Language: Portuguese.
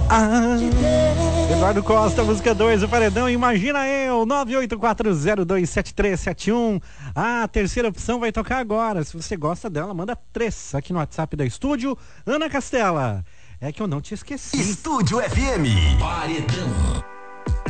Eduardo Costa, música 2, o Paredão, Imagina Eu, 984027371. A terceira opção vai tocar agora. Se você gosta dela, manda 3 aqui no WhatsApp da estúdio. Ana Castela, é que eu não te esqueci. Estúdio FM. Paredão.